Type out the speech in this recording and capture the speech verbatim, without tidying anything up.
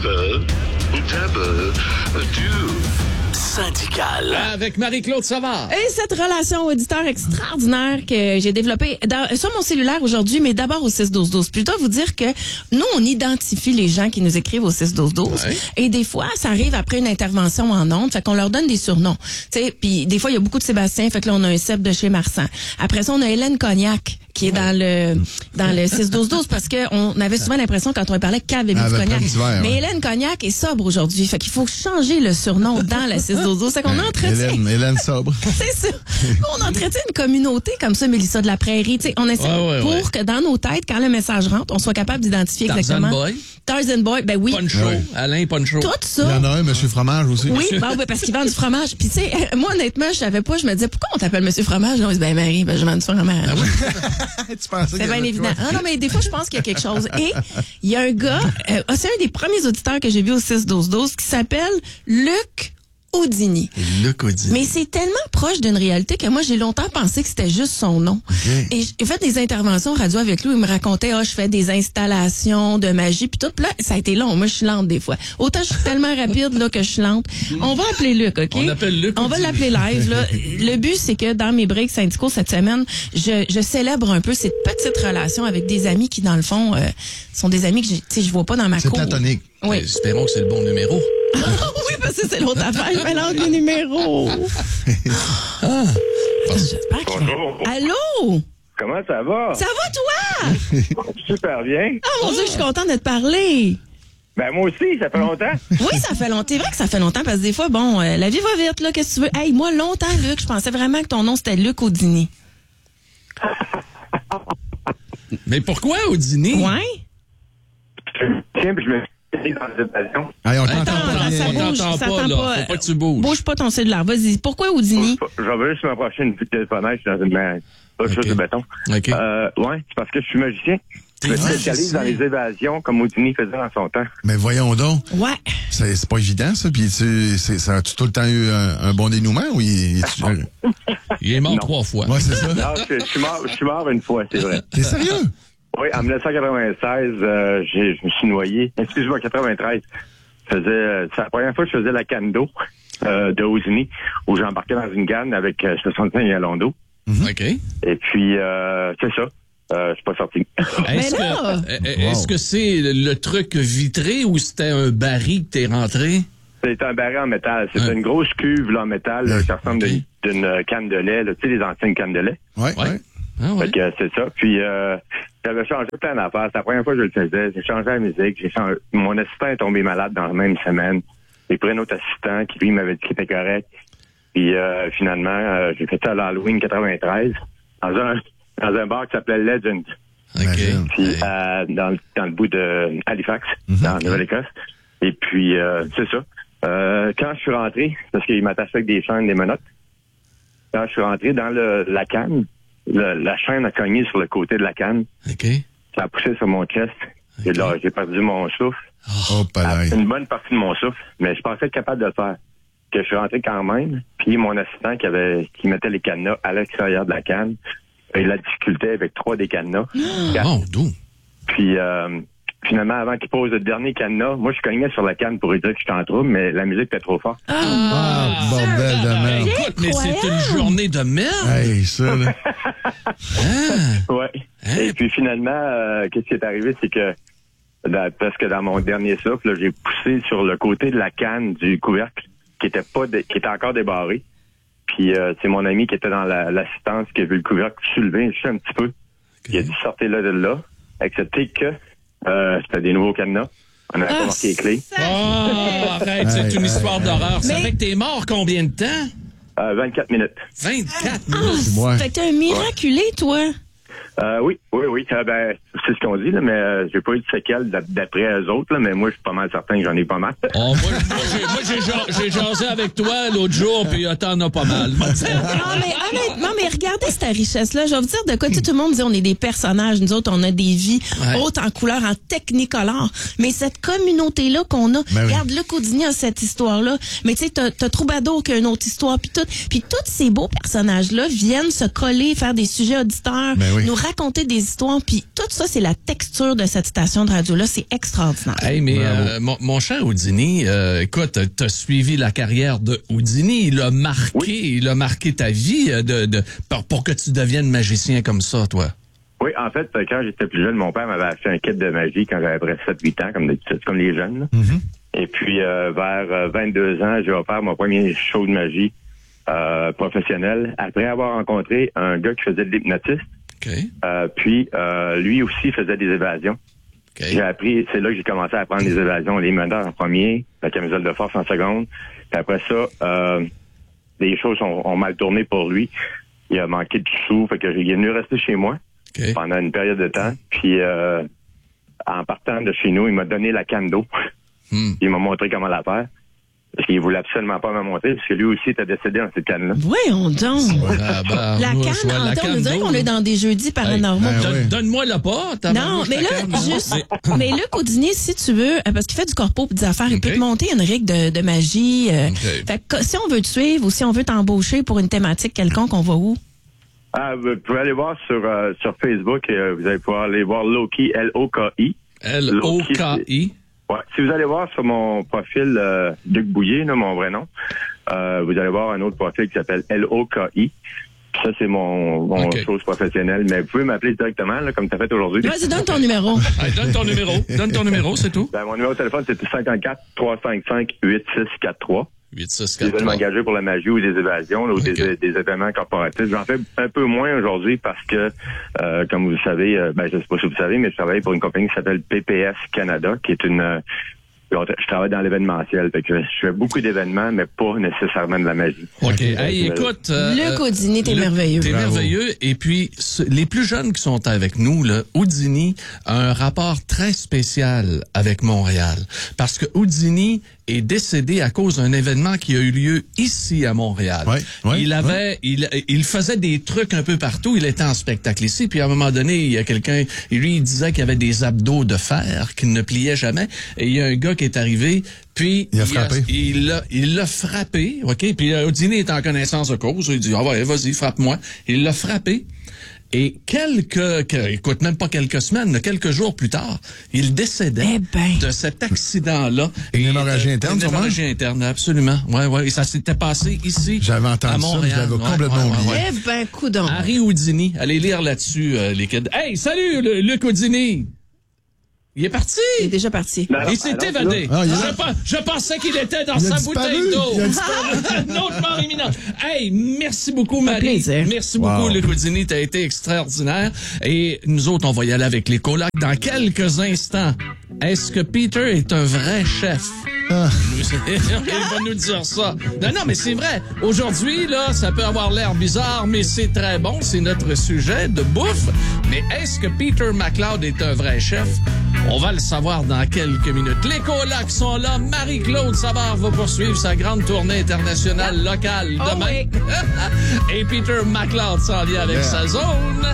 Whatever, whatever, do. Syndical. Avec Marie-Claude Savard. Et cette relation auditeur extraordinaire que j'ai développée dans, sur mon cellulaire aujourd'hui, mais d'abord au six douze douze. Puis je dois vous dire que nous, on identifie les gens qui nous écrivent au six douze douze. Ouais. Et des fois, ça arrive après une intervention en ondes, fait qu'on leur donne des surnoms. Tu sais, puis des fois, il y a beaucoup de Sébastien, fait que là, on a un Seb de chez Marsan. Après ça, on a Hélène Cognac qui est dans le dans le six douze douze parce que on avait souvent l'impression quand on parlait qu'elle avait bu du cognac. Verre, mais ouais. Hélène Cognac est sobre aujourd'hui, fait qu'il faut changer le surnom dans le six douze douze. C'est qu'on entretient. Hélène, Hélène sobre. C'est ça. On entretient une communauté comme ça, Mélissa de la Prairie. T'sais, on essaie ouais, ouais, pour ouais. que dans nos têtes, quand le message rentre, on soit capable d'identifier Tarzan exactement. Boy. Tarzan Boy, ben oui. Poncho. Ouais. Alain Poncho. Tout Il y ça. en a un, Monsieur Fromage aussi. Oui, bon, ben, parce qu'il vend du fromage. Puis tu sais, moi honnêtement, je savais pas. Je me disais pourquoi on t'appelle Monsieur Fromage. On dit ben Marie, ben je vends du fromage. Ah oui? Tu pensais C'est bien évident. Non, non, mais des fois, je pense qu'il y a quelque chose. Et il y a un gars, euh, c'est un des premiers auditeurs que j'ai vu au six douze douze qui s'appelle Luc Audini. Luc Audini. Mais c'est tellement proche d'une réalité que moi, j'ai longtemps pensé que c'était juste son nom. Okay. Et j'ai fait des interventions radio avec lui. Il me racontait, ah, oh, je fais des installations de magie, puis tout. Puis là, ça a été long. Moi, je suis lente des fois. Autant je suis tellement rapide là que je suis lente. On va appeler Luc, OK? On appelle Luc On va Audini. l'appeler live. Là. Le but, c'est que dans mes breaks syndicaux cette semaine, je, je célèbre un peu cette petite relation avec des amis qui, dans le fond, euh, sont des amis que je, tu sais, je vois pas dans ma C'est cour. platonique. Oui. Ben, espérons que c'est le bon numéro. Oui, parce que c'est l'autre affaire. Je mélange les numéros. Ah. J'espère qu'il va- Bonjour. Allô? Comment ça va? Ça va, toi? Super bien. Ah, mon Dieu, je suis contente de te parler. Ben moi aussi, ça fait longtemps. Oui, ça fait longtemps. C'est vrai que ça fait longtemps parce que des fois, bon, euh, la vie va vite, là. Qu'est-ce que tu veux? Hey, moi, longtemps, Luc, je pensais vraiment que ton nom, c'était Luc Audini. Mais pourquoi au dîner? Ouais? Tiens, puis je me suis mis dans l'évasion. Hey, on Attends, t'entend pas attends, bien. ça On bouge, t'entend ça pas, t'entend là. pas. Faut pas que tu bouges. Bouge pas ton cellulaire. Vas-y. Pourquoi Audini? Je vais juste m'approcher une petite téléphonage dans une ma- pas chose Ok. de béton. OK. Euh, ouais, c'est parce que je suis magicien. Je me T'es spécialise magicien. dans les évasions comme Houdini faisait dans son temps. Mais voyons donc. Ouais. C'est c'est pas évident, ça. Puis tu, c'est, ça a-tu tout le temps eu un, un bon dénouement ou il, il- tu- Il est mort Non. trois fois. Ouais, c'est ça. Non, je, je suis mort, je suis mort une fois, c'est vrai. T'es sérieux? Oui, en dix-neuf cent quatre-vingt-seize, euh, j'ai, je me suis noyé. Excuse-moi, quatre-vingt-treize. Je faisais, euh, c'est la première fois que je faisais la canne d'eau euh, de Houdini, où j'embarquais dans une canne avec euh, soixante-cinq gallons d'eau. OK. Et puis, euh, c'est ça. Euh, je suis pas sorti. Est-ce Mais là! que, euh, est-ce que c'est le truc vitré ou c'était un baril que t'es rentré? C'est un baril en métal. C'est Hein. une grosse cuve là, en métal là, qui ressemble Ok. d'une, d'une canne de lait. Là. Tu sais, les anciennes cannes de lait. Ouais, Ouais. ouais. Ah ouais. Fait que euh, c'est ça. Puis, euh, j'avais changé plein d'affaires. C'est la première fois que je le faisais. J'ai changé la musique. J'ai changé... Mon assistant est tombé malade dans la même semaine. J'ai pris un autre assistant qui, lui, m'avait dit qu'il était correct. Puis, euh, finalement, euh, j'ai fait ça à l'Halloween quatre-vingt-treize dans un, dans un bar qui s'appelait Legend. OK. Imagine. Puis, Hey. euh, dans, le- dans le bout de Halifax, Mhm. dans la Nouvelle-Écosse. Et puis, euh, c'est ça. Euh, quand je suis rentré, parce qu'il m'attachait avec des chaînes, des menottes, quand je suis rentré dans le, la canne, le- la chaîne a cogné sur le côté de la canne. OK. Ça a poussé sur mon chest. Et là, j'ai perdu mon souffle. Oh, pareil. Une bonne partie de mon souffle. Mais je pensais être capable de le faire. Que je suis rentré quand même. Puis mon assistant qui avait qui mettait les cadenas à l'extérieur de la canne, il a difficulté avec trois des cadenas. Quatre. Bon, d'où? Puis euh, finalement, avant qu'il pose le dernier cadenas, moi je cognais sur la canne pour lui dire que j'étais en trouble, mais la musique était trop forte. Ah, bordel de merde. Écoute, mais c'est Incroyable. une journée de merde. Hey, ça, là. Hein? Ouais. Hein? Et puis finalement, euh, qu'est-ce qui est arrivé, c'est que dans- parce que dans mon dernier souffle, là, j'ai poussé sur le côté de la canne du couvercle qui était pas dé- qui était encore débarré. Puis euh, c'est mon ami qui était dans la- l'assistance qui a vu le couvercle soulever juste un petit peu. Il a dit sortez là de là, excepté que euh, c'était des nouveaux cadenas. On avait Ah, pas marqué les clés. Oh, arrête, c'est Hey, une hey, histoire d'horreur. Ça Mais- fait que t'es mort combien de temps? Euh, vingt-quatre minutes. vingt-quatre Ah, minutes. Ouais. fait que t'es un miraculé, toi. Euh, oui, oui, oui. Euh, ben, c'est ce qu'on dit, là, mais euh, j'ai pas eu de séquelles d'a- d'après eux autres, là, mais moi, je suis pas mal certain que j'en ai pas mal. Oh, moi, moi, j'ai, moi, j'ai, ja- j'ai jasé avec toi l'autre jour, puis euh, t'en as pas mal. Non, mais honnêtement, mais regardez cette richesse-là. Je vais vous dire de quoi tu sais, tout le monde dit on est des personnages. Nous autres, on a des vies Ouais. hautes en couleur, en technicolore. Mais cette communauté-là qu'on a, Ben oui. regarde, Luc Audini a cette histoire-là. Mais tu sais, t'as, t'as Troubadour qui a une autre histoire, puis tout. Puis tous ces beaux personnages-là viennent se coller, faire des sujets auditeurs, Ben oui. nous raconter des histoires. Puis tout ça, c'est la texture de cette station de radio-là. C'est extraordinaire. Hey, mais euh, mon, mon cher Houdini, euh, écoute, t'as suivi la carrière de Houdini. Il a marqué, oui. il a marqué ta vie de, de pour, pour que tu deviennes magicien comme ça, toi. Oui, en fait, quand j'étais plus jeune, mon père m'avait acheté un kit de magie quand j'avais près sept huit ans, comme, des, comme les jeunes. Mm-hmm. Et puis, euh, vers vingt-deux ans, j'ai offert mon premier show de magie euh, professionnel après avoir rencontré un gars qui faisait de l'hypnotisme. Okay. Euh, puis, euh, lui aussi faisait des évasions. Okay. J'ai appris, c'est là que j'ai commencé à apprendre les évasions, les menottes en premier, la camisole de force en seconde. Puis après ça, euh, les choses ont, ont mal tourné pour lui. Il a manqué de sous, fait que j'ai venu rester chez moi. Okay. Pendant une période de temps. Puis, euh, en partant de chez nous, il m'a donné la canne d'eau. Hmm. Il m'a montré comment la faire. Parce qu'il voulait absolument pas me montrer, parce que lui aussi était décédé dans cette canne-là. Voyons donc! Ah, bah, la moi, canne, la on dirait qu'on est dans des jeudis paranormaux. Hey, ben, oui. Donne-moi le pas. Non, mais là, canne, juste... mais Luc Houdini, si tu veux, parce qu'il fait du corpo et des affaires, okay. il peut te monter une règle de, de magie. Euh, okay. Fait que si on veut te suivre ou si on veut t'embaucher pour une thématique quelconque, on va où? Ah, vous pouvez aller voir sur, euh, sur Facebook, euh, vous allez pouvoir aller voir Loki, L O K I. L O K I. Ouais. Si vous allez voir sur mon profil euh, Luc Bouillet, là, mon vrai nom, euh, vous allez voir un autre profil qui s'appelle L O K I. Ça, c'est mon, mon okay. chose professionnelle. Mais vous pouvez m'appeler directement, là, comme tu as fait aujourd'hui. Vas-y, donne ton numéro. Hey, donne ton numéro. Donne ton numéro, c'est tout. Ben, mon numéro de téléphone, c'est cinquante-quatre trois cent cinquante-cinq huit six quatre trois. huit six quatre trois. Je vais m'engager pour la magie ou des évasions, là, ou okay. des, des événements corporatifs. J'en fais un peu moins aujourd'hui parce que, euh, comme vous le savez, euh, ben, je sais pas si vous savez, mais je travaille pour une compagnie qui s'appelle P P S Canada, qui est une... Euh, je travaille dans l'événementiel. Fait que je fais beaucoup d'événements, mais pas nécessairement de la magie. OK. Hey, écoute... Euh, Luc Houdini, t'es merveilleux. T'es Bravo. merveilleux. Et puis, les plus jeunes qui sont avec nous, là, Houdini a un rapport très spécial avec Montréal. Parce que Houdini est décédé à cause d'un événement qui a eu lieu ici à Montréal. Ouais, ouais, il avait, ouais. il, il faisait des trucs un peu partout. Il était en spectacle ici. Puis à un moment donné, il y a quelqu'un, lui, il disait qu'il avait des abdos de fer qui ne pliaient jamais. Et il y a un gars qui est arrivé. Puis il a frappé. Il l'a, il l'a frappé, ok. Puis Houdini est en connaissance de cause. Il dit ah ouais, vas-y, frappe-moi. Il l'a frappé. Et quelques, que, écoute, même pas quelques semaines, quelques jours plus tard, il décédait eh ben. de cet accident-là. Une hémorragie interne, Une hémorragie interne, absolument. Ouais, ouais. Et ça s'était passé ici. J'avais entendu à Montréal. ça, j'avais ouais, complètement ouais, oublié. ouais, ouais. Eh ben, coudonc. Harry Houdini. Allez lire là-dessus, euh, les kids. Hey, salut, le, Luc Houdini! Il est parti! Il est déjà parti. Non, il s'est évadé. Ah, il je, pe- je pensais qu'il était dans il sa disparu. bouteille d'eau. Il Notre mort imminente. Hey, merci beaucoup, Marie. Plaisir. Merci wow. beaucoup, Luc Houdini. T'as été extraordinaire. Et nous autres, on va y aller avec les colocs dans quelques instants. Est-ce que Peter est un vrai chef? Ah. Il va nous dire ça. Non, non, mais c'est vrai. Aujourd'hui, là, ça peut avoir l'air bizarre, mais c'est très bon. C'est notre sujet de bouffe. Mais est-ce que Peter McLeod est un vrai chef? On va le savoir dans quelques minutes. Les colocs sont là. Marie-Claude Savard va poursuivre sa grande tournée internationale locale oh demain. Oui. Et Peter McLeod s'en vient avec yeah. sa zone.